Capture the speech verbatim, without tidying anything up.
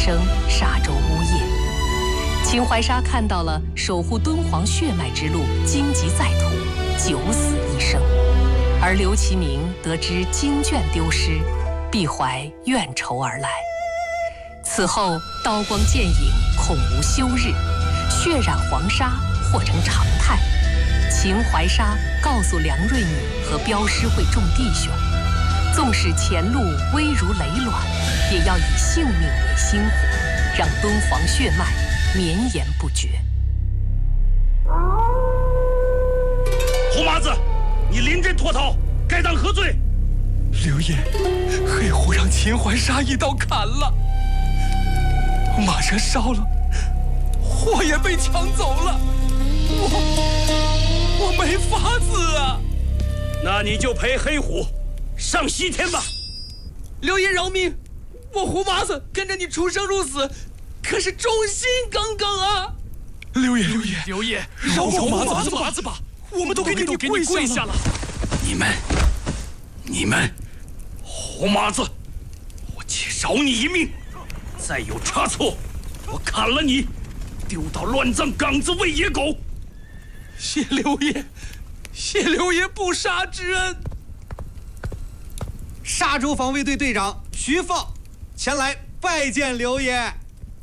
生沙州呜咽。秦淮沙看到了守护敦煌血脉之路荆棘在途，九死一生；而刘其明得知经卷丢失，必怀怨仇而来。此后刀光剑影，恐无休日，血染黄沙或成常态。秦淮沙告诉梁瑞敏和镖师会众弟兄，纵使前路危如累卵，也要以性命为薪火，让敦煌血脉绵延不绝。 胡麻子，你临阵脱逃，该当何罪？ 刘烨，黑虎让秦淮沙一刀砍了，马车烧了，货也被抢走了，我我没法子啊！ 那你就陪黑虎上西天吧。 刘烨饶命！我胡麻子跟着你出生入死，可是忠心耿耿啊！刘烨，刘烨， 刘烨， 饶我胡麻子麻子吧！ 我们都给你跪下了。 你们，你们，胡麻子，我且饶你一命。再有差错，我砍了你，丢到乱葬岗子喂野狗。 谢刘烨，谢刘烨不杀之恩。 沙州防卫队队长徐放前来拜见刘烨。